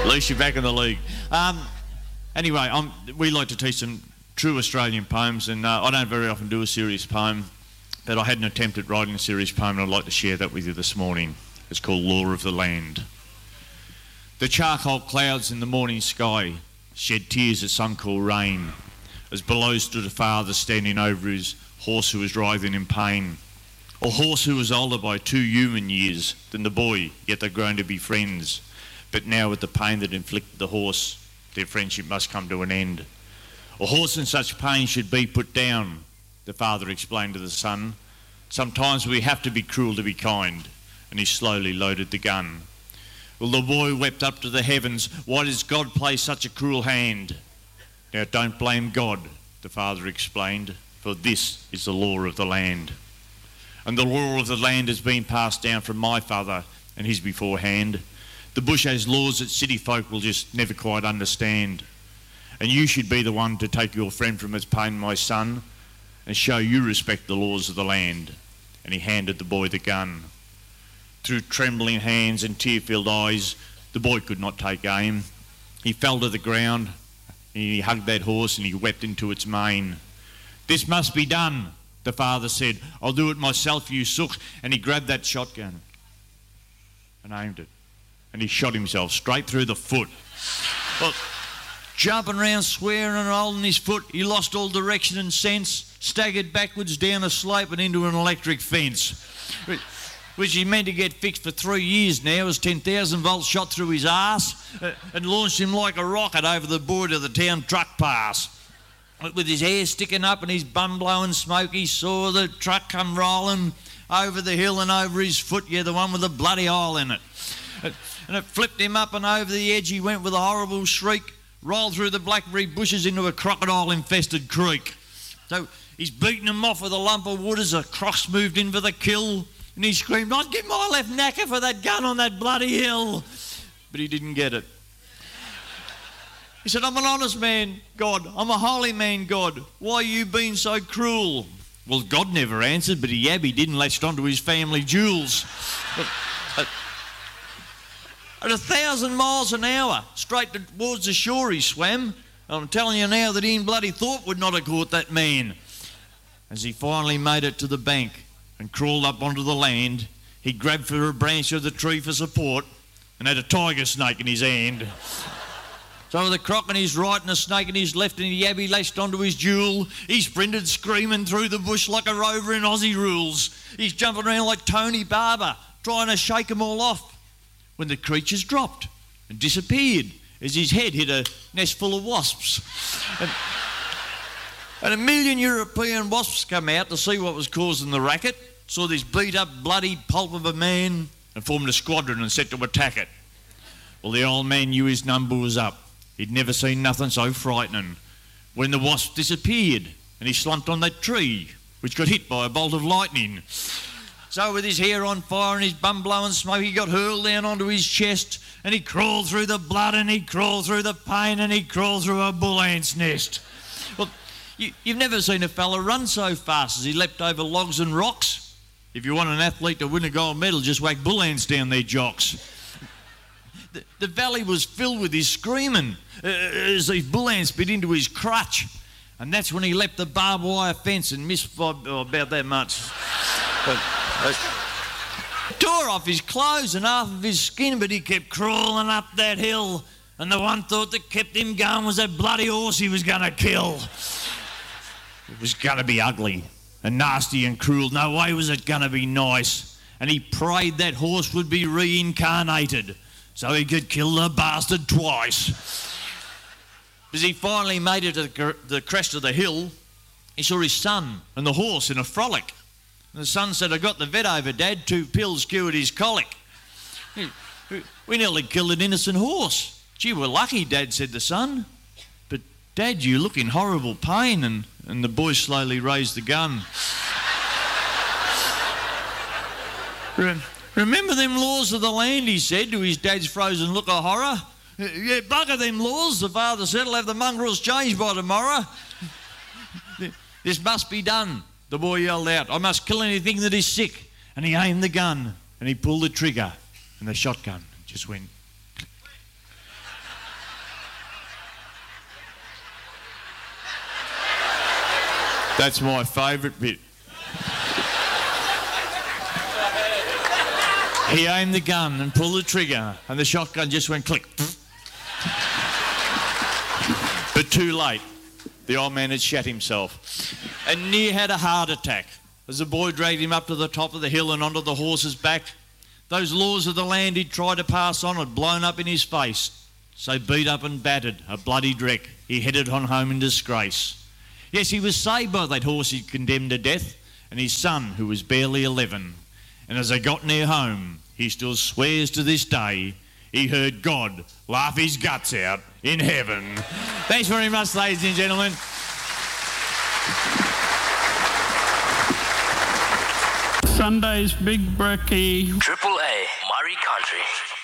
At least you're back in the league. Anyway, we like to teach some true Australian poems, and I don't very often do a serious poem, but I had an attempt at writing a serious poem, and I'd like to share that with you this morning. It's called Law of the Land. The charcoal clouds in the morning sky shed tears of sun called rain, as below stood a father standing over his horse who was writhing in pain. A horse who was older by 2 human years than the boy, yet they're grown to be friends. But now with the pain that inflicted the horse, their friendship must come to an end. A horse in such pain should be put down, the father explained to the son. Sometimes we have to be cruel to be kind. And he slowly loaded the gun. Well, the boy wept up to the heavens. Why does God play such a cruel hand? Now don't blame God, the father explained, for this is the law of the land. And the law of the land has been passed down from my father and his beforehand. The bush has laws that city folk will just never quite understand. And you should be the one to take your friend from its pain, my son, and show you respect the laws of the land. And he handed the boy the gun. Through trembling hands and tear-filled eyes, the boy could not take aim. He fell to the ground, and he hugged that horse and he wept into its mane. This must be done, the father said. I'll do it myself, you sook. And he grabbed that shotgun and aimed it. And he shot himself straight through the foot. Well, jumping around, swearing and holding his foot, he lost all direction and sense, staggered backwards down a slope and into an electric fence, which he meant to get fixed for 3 years now, as 10,000 volts shot through his arse and launched him like a rocket over the border of the town truck pass. With his hair sticking up and his bum blowing smoke, he saw the truck come rolling over the hill and over his foot, yeah, the one with the bloody hole in it. And it flipped him up and over the edge. He went with a horrible shriek, rolled through the blackberry bushes into a crocodile-infested creek. So he's beaten him off with a lump of wood as a cross moved in for the kill. And he screamed, I'd give my left knacker for that gun on that bloody hill. But he didn't get it. He said, I'm an honest man, God. I'm a holy man, God. Why are you being so cruel? Well, God never answered, but he didn't latched onto his family jewels. At 1,000 miles an hour, straight towards the shore he swam. I'm telling you now that Ian bloody Thorpe would not have caught that man. As he finally made it to the bank and crawled up onto the land, he grabbed for a branch of the tree for support and had a tiger snake in his hand. So with a croc in his right and a snake in his left and the yabby lashed onto his jewel, he sprinted screaming through the bush like a rover in Aussie rules. He's jumping around like Tony Barber, trying to shake them all off, when the creatures dropped and disappeared as his head hit a nest full of wasps. And 1 million European wasps come out to see what was causing the racket, saw this beat-up, bloody pulp of a man and formed a squadron and set to attack it. Well, the old man knew his number was up. He'd never seen nothing so frightening. When the wasp disappeared and he slumped on that tree, which got hit by a bolt of lightning. So with his hair on fire and his bum blowing smoke, he got hurled down onto his chest and he crawled through the blood and he crawled through the pain and he crawled through a bull ant's nest. Well, you've never seen a fella run so fast as he leapt over logs and rocks. If you want an athlete to win a gold medal, just whack bull ants down their jocks. The valley was filled with his screaming as these bull ants bit into his crutch. And that's when he leapt the barbed wire fence and missed by about that much. Tore off his clothes and half of his skin, but he kept crawling up that hill. And the one thought that kept him going was that bloody horse he was going to kill. It was going to be ugly and nasty and cruel. No way was it going to be nice. And he prayed that horse would be reincarnated so he could kill the bastard twice. As he finally made it to the crest of the hill, he saw his son and the horse in a frolic. And the son said, I got the vet over, Dad. 2 pills cured his colic. We nearly killed an innocent horse. Gee, we're lucky, Dad, said the son. But, Dad, you look in horrible pain. And the boy slowly raised the gun. Remember them laws of the land, he said to his dad's frozen look of horror. Yeah, bugger them laws, the father said. I'll have the mongrels changed by tomorrow. This must be done, the boy yelled out. I must kill anything that is sick. And he aimed the gun and he pulled the trigger and the shotgun just went. That's my favourite bit. He aimed the gun and pulled the trigger, and the shotgun just went click. But too late. The old man had shat himself and near had a heart attack as the boy dragged him up to the top of the hill and onto the horse's back. Those laws of the land he'd tried to pass on had blown up in his face. So beat up and battered, a bloody dreck, he headed on home in disgrace. Yes, he was saved by that horse he'd condemned to death and his son, who was barely 11. And as they got near home, he still swears to this day he heard God laugh his guts out in heaven. Thanks very much, ladies and gentlemen. Sunday's Big Brekkie. Triple A, Murray Country.